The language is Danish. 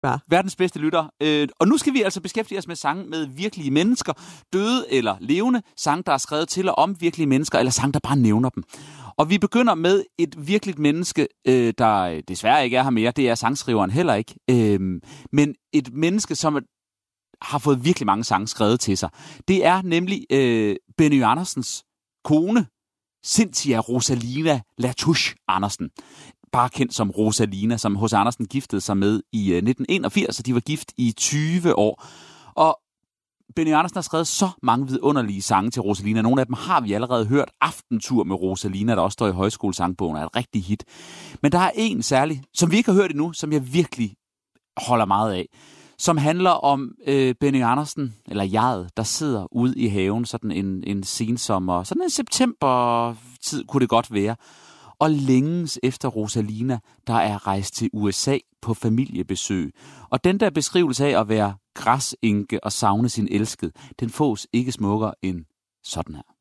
Ja. Verdens bedste lytter. Og nu skal vi altså beskæftige os med sange med virkelige mennesker, døde eller levende, sange, der er skrevet til og om virkelige mennesker, eller sange, der bare nævner dem. Og vi begynder med et virkeligt menneske, der desværre ikke er her mere. Det er sangskriveren heller ikke. Men et menneske, som har fået virkelig mange sange skrevet til sig. Det er nemlig Benny Andersens kone, Cynthia Rosalina Latouche Andersen. Bare kendt som Rosalina, som H.C. Andersen giftede sig med i 1981, og de var gift i 20 år. Og Benny Andersen har skrevet så mange vidunderlige sange til Rosalina. Nogle af dem har vi allerede hørt. Aftentur med Rosalina, der også står i højskolesangbogen, er et rigtig hit. Men der er en særlig, som vi ikke har hørt endnu, som jeg virkelig holder meget af, som handler om Benny Andersen, eller jeget, der sidder ude i haven, sådan en sensommer, sådan en september-tid kunne det godt være, og længes efter Rosalina, der er rejst til USA på familiebesøg. Og den der beskrivelse af at være græsenke og savne sin elskede, den fås ikke smukkere end sådan her.